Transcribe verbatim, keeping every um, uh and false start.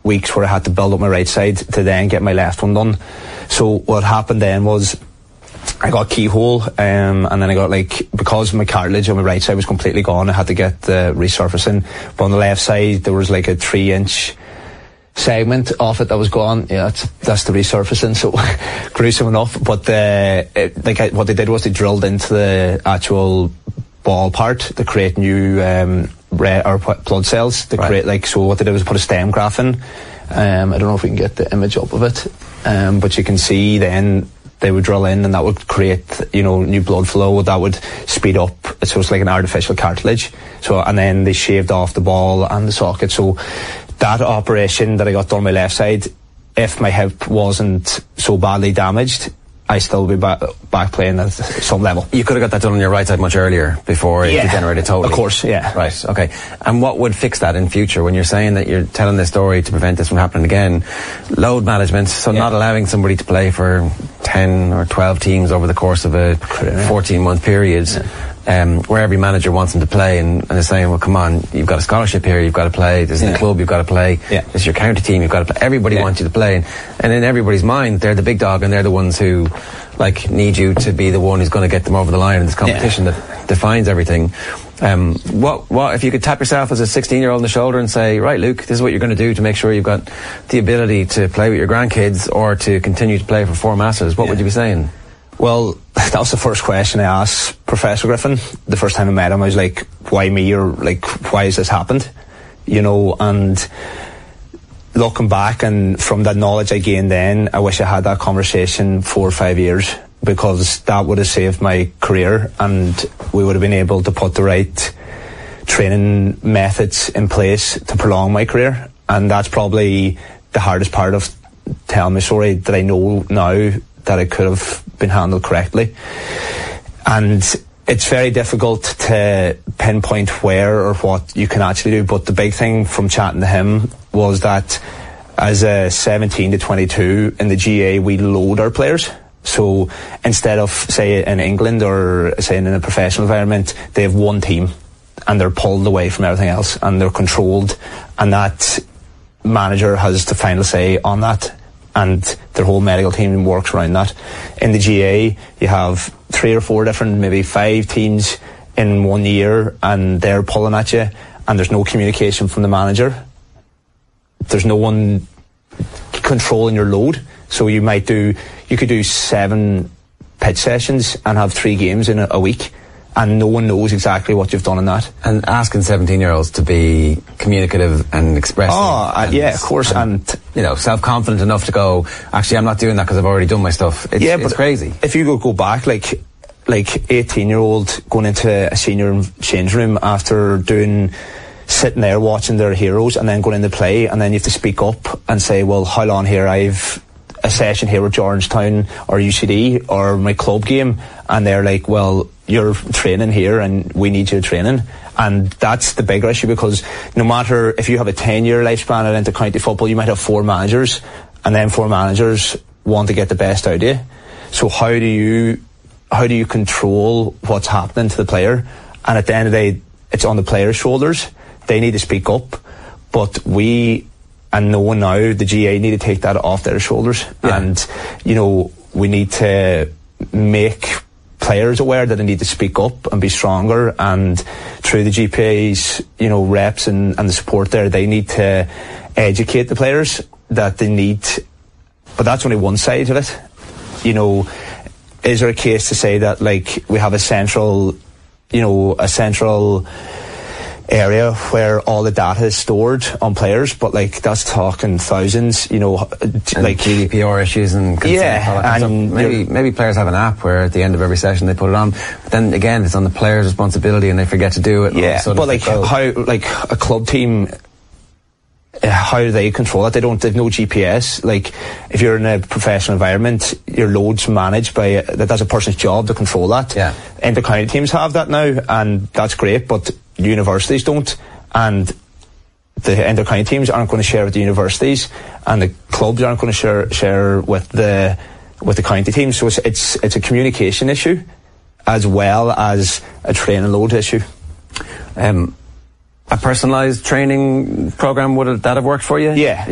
weeks where I had to build up my right side to then get my left one done. So what happened then was I got keyhole, um, and then I got like, because my cartilage on my right side was completely gone, I had to get the uh, resurfacing. But on the left side there was like a three inch segment off it that was gone. Yeah, that's, that's the resurfacing, so gruesome enough. But uh, it, like I, what they did was they drilled into the actual ball part to create new um, red or blood cells to right. create like, so what they did was put a stem graft in. um, I don't know if we can get the image up of it, um, but you can see then they would drill in and that would create, you know, new blood flow that would speed up. So it's like an artificial cartilage. So, and then they shaved off the ball and the socket. So that operation that I got done on my left side, if my hip wasn't so badly damaged, I still be back, back playing at some level. You could have got that done on your right side much earlier before yeah, it degenerated totally. Of course, yeah. Right, okay. And what would fix that in future? When you're saying that you're telling this story to prevent this from happening again, load management, so yeah. not allowing somebody to play for ten or twelve teams over the course of a fourteen month period. Yeah. Um, where every manager wants them to play, and, and they're saying, well, come on, you've got a scholarship here, you've got to play, this is yeah. the club, you've got to play, yeah. this is your county team, you've got to play, everybody yeah. wants you to play, and, and in everybody's mind, they're the big dog, and they're the ones who, like, need you to be the one who's going to get them over the line in this competition yeah. that defines everything. Um, what, what, if you could tap yourself as a sixteen year old on the shoulder and say, right, Luke, this is what you're going to do to make sure you've got the ability to play with your grandkids or to continue to play for four Masters, what yeah. would you be saying? Well, that was the first question I asked Professor Griffin. The first time I met him, I was like, why me? Or like, why has this happened? You know, and looking back and from that knowledge I gained then, I wish I had that conversation four or five years, because that would have saved my career and we would have been able to put the right training methods in place to prolong my career. And that's probably the hardest part of telling my story, that I know now that it could have been handled correctly. And it's very difficult to pinpoint where or what you can actually do, but the big thing from chatting to him was that as a seventeen to twenty-two in the G A, we load our players. So instead of, say, in England or say in a professional environment, they have one team and they're pulled away from everything else and they're controlled, and that manager has the final say on that, and their whole medical team works around that. In the G A, you have three or four different, maybe five teams in one year, and they're pulling at you, and there's no communication from the manager. There's no one controlling your load. So you might do, you could do seven pitch sessions and have three games in a, a week, and no one knows exactly what you've done in that. And asking seventeen year olds to be communicative and expressive. Oh, uh, yeah, of course. And, and, you know, self-confident enough to go, actually, I'm not doing that because I've already done my stuff. It's, yeah, it's but crazy. If you go, go back, like, like eighteen year old going into a senior change room after doing, sitting there watching their heroes and then going into play, and then you have to speak up and say, well, hold on here, I've a session here with Georgetown or U C D or my club game, and they're like, well, you're training here and we need you training. And that's the bigger issue, because no matter if you have a ten year lifespan at inter-county football, you might have four managers, and then four managers want to get the best out of you. So how do you how do you control what's happening to the player? And at the end of the day, it's on the player's shoulders. They need to speak up, but we and no one now, the G A need to take that off their shoulders. Yeah. And you know, we need to make players aware that they need to speak up and be stronger, and through the G P A's, you know, reps and, and the support there, they need to educate the players that they need, but that's only one side of it. You know, is there a case to say that, like, we have a central, you know, a central area where all the data is stored on players, but like that's talking thousands, you know, and like G D P R issues and consent, yeah, and maybe maybe players have an app where at the end of every session they put it on, but then again it's on the player's responsibility and they forget to do it. Yeah, but like how, like a club team, how do they control that? They don't, they've no G P S. Like if you're in a professional environment, your load's managed by, that that's a person's job to control that. Yeah. Inter-county teams have that now, and that's great, but universities don't, and the inter-county teams aren't going to share with the universities, and the clubs aren't going to share share with the with the county teams. So it's it's it's a communication issue as well as a training load issue. Um, a personalised training program, would that have worked for you? Yeah.